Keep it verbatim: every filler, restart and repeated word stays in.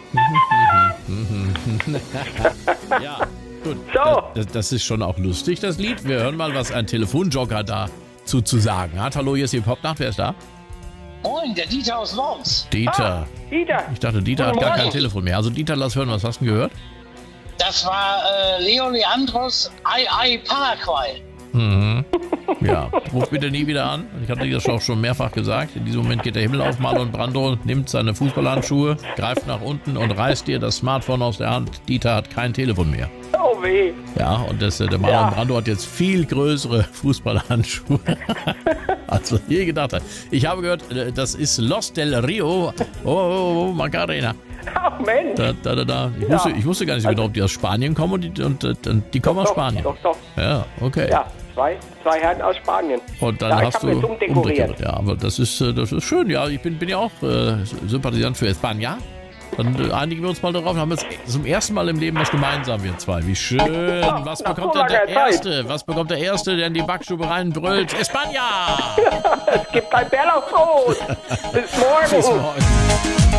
Ja, gut. So. Das, das ist schon auch lustig, das Lied. Wir hören mal, was ein Telefonjoker dazu zu sagen hat. Hallo, hier ist die Popnacht. Wer ist da? Moin, der Dieter aus Worms. Dieter. Dieter. Ich dachte, Dieter hat Guten gar kein Morgen. Telefon mehr. Also Dieter, lass hören, was hast du denn gehört? Das war äh, Leo Leandros Ai Ai Paraguay. Mhm. Ja, ruf bitte nie wieder an. Ich hatte das auch schon mehrfach gesagt. In diesem Moment geht der Himmel auf. Marlon Brando nimmt seine Fußballhandschuhe, greift nach unten und reißt dir das Smartphone aus der Hand. Dieter hat kein Telefon mehr. Oh weh. Ja, und das, der Marlon Ja. Brando hat jetzt viel größere Fußballhandschuhe, als man je gedacht hat. Ich habe gehört, das ist Los del Rio. Oh, oh, oh Macarena. Ach Mensch. Da, da, da, da. Ich, Ja. wusste, ich wusste gar nicht so genau, ob die aus Spanien kommen und die, und, und die kommen aus Doch, Spanien. Doch, doch. Ja, okay. Ja, zwei, zwei Herren aus Spanien. Und dann Ja, ich hast hab du jetzt umdekoriert. Ja, aber das ist, äh, das ist schön. Ja, ich bin, bin ja auch äh, Sympathisant für Espanja. Dann äh, einigen wir uns mal darauf. Haben wir jetzt zum ersten Mal im Leben was gemeinsam, wir zwei. Wie schön. Was Nach bekommt so denn der langer Zeit. Erste? Was bekommt der Erste, der in die Backstube reinbrüllt? Espanja! Es gibt ein Bärlauchbrot. Bis morgen. Bis morgen.